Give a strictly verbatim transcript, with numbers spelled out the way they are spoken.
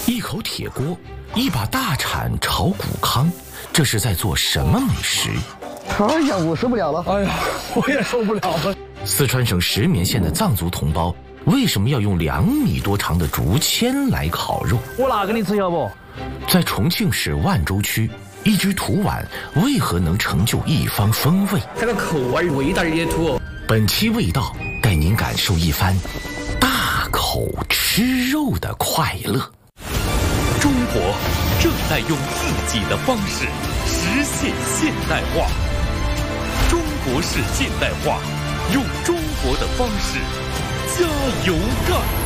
一口铁锅，一把大铲炒骨糠，这是在做什么美食？ 哎呀，我受不了了！ 哎呀，我也受不了了。 四川省石棉县的藏族同胞为什么要用两米多长的竹签来烤肉？ 我拿给你吃，要不？ 在重庆市万州区，一只土碗为何能成就一方风味？ 这个口味味道也土哦。 本期味道带您感受一番大口吃肉的快乐。 中国正在用自己的方式实现现代化。中国式现代化，用中国的方式加油干！